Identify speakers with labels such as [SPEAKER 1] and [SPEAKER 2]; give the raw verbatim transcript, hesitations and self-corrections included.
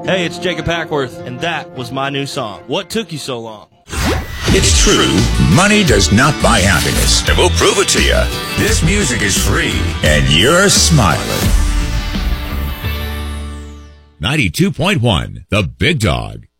[SPEAKER 1] Hey, it's Jacob Hackworth, and that was my new song. What took you so long?
[SPEAKER 2] It's true, money does not buy happiness. And we'll prove it to you. This music is free, and you're smiling.
[SPEAKER 3] ninety-two point one, The Big Dog.